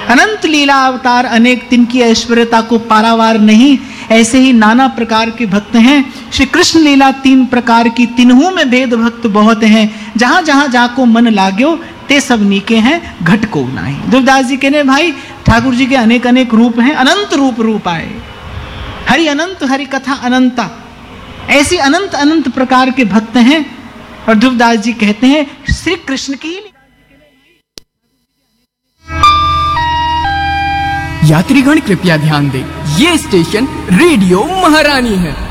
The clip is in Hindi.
अनंत लीला अवतार अनेक, तिनकी ऐश्वर्यता को पारावार नहीं। ऐसे ही नाना प्रकार के भक्त हैं। श्री कृष्ण लीला 3 प्रकार की, तिन्हों में भेद भक्त बहुत हैं। जहां जहां जाको मन लाग्यो, ते सब नीके हैं, घट को नाही। दुर्दास जी कहने भाई ठाकुर जी के अनेक अनेक रूप हैं, अनंत रूप आए। हरि अनंत, हरि कथा अनंता, ऐसी अनंत अनंत प्रकार के भक्त हैं। और ध्रुवदास जी कहते हैं श्री कृष्ण की। यात्रीगण कृपया ध्यान दें, ये स्टेशन रेडियो महारानी है।